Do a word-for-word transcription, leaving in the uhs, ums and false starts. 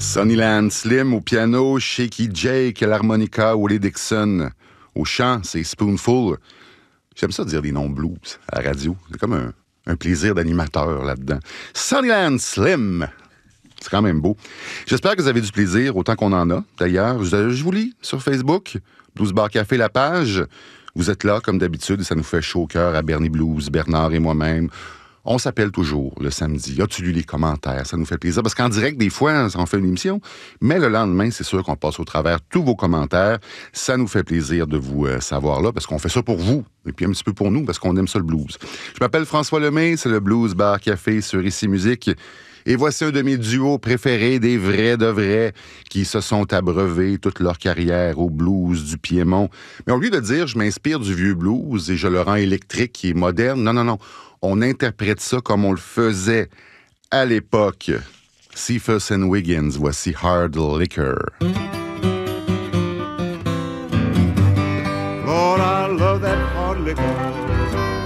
Sunnyland Slim au piano, Shaky Jake à l'harmonica, Willie Dixon au chant, c'est Spoonful. J'aime ça dire des noms blues à la radio. C'est comme un, un plaisir d'animateur là-dedans. Sunnyland Slim. C'est quand même beau. J'espère que vous avez du plaisir, autant qu'on en a. D'ailleurs, je, je vous lis sur Facebook, Blues Bar Café, la page. Vous êtes là, comme d'habitude, et ça nous fait chaud au cœur à Bernie Blues, Bernard et moi-même. On s'appelle toujours le samedi. As-tu lu les commentaires? Ça nous fait plaisir. Parce qu'en direct, des fois, on fait une émission. Mais le lendemain, c'est sûr qu'on passe au travers tous vos commentaires. Ça nous fait plaisir de vous euh, savoir là, parce qu'on fait ça pour vous. Et puis un petit peu pour nous, parce qu'on aime ça le blues. Je m'appelle François Lemay, c'est le Blues Bar Café sur Ici Musique. Et voici un de mes duos préférés, des vrais de vrais, qui se sont abreuvés toute leur carrière au blues du Piémont. Mais au lieu de dire « je m'inspire du vieux blues et je le rends électrique et moderne », non, non, non. On interprète ça comme on le faisait à l'époque. Cephas and Wiggins, voici Hard Liquor. Lord, I love that hard liquor.